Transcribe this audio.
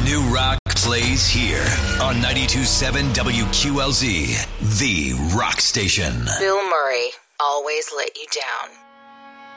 New rock plays here on 92.7 WQLZ, the rock station. Bill Murray, Always Let You Down.